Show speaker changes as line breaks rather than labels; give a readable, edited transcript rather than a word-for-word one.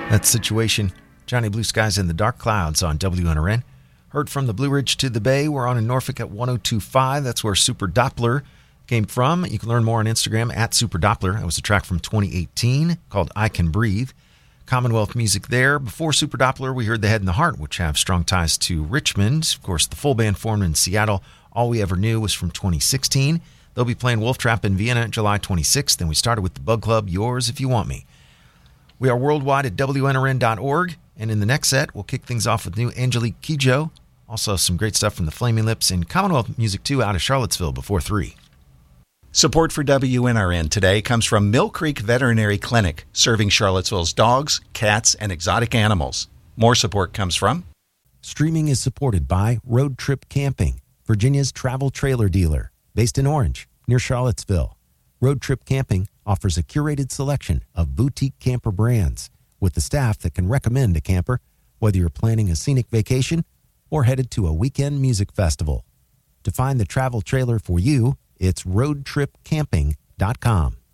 That Situation. Johnny Blue Skies in the Dark Clouds on WNRN. Heard from the Blue Ridge to the Bay. We're on in Norfolk at 102.5. That's where Super Doppler came from. You can learn more on Instagram at Super Doppler. That was a track from 2018 called I Can Breathe. Commonwealth music there. Before Super Doppler, we heard The Head and the Heart, which have strong ties to Richmond. Of course, the full band formed in Seattle. All We Ever Knew was from 2016. They'll be playing Wolf Trap in Vienna July 26th. Then we started with the Bug Club, Yours If You Want Me. We are worldwide at WNRN.org. And in the next set, we'll kick things off with new Angelique Kidjo. Also some great stuff from the Flaming Lips and Commonwealth Music 2 out of Charlottesville before 3.
Support for WNRN today comes from Mill Creek Veterinary Clinic, serving Charlottesville's dogs, cats, and exotic animals. More support comes from...
Streaming is supported by Road Trip Camping, Virginia's travel trailer dealer, based in Orange, near Charlottesville. Road Trip Camping offers a curated selection of boutique camper brands with the staff that can recommend a camper, whether you're planning a scenic vacation or headed to a weekend music festival. To find the travel trailer for you, it's roadtripcamping.com.